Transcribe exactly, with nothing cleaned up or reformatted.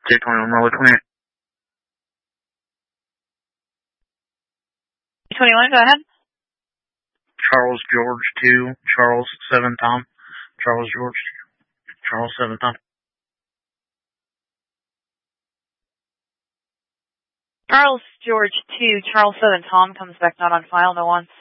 J twenty-one, Marley twenty-eight. twenty-one, go ahead. Charles George two, Charles seven Tom. Charles George, Charles seven Tom. Charles George two, Charles seven Tom comes back not on file, no one.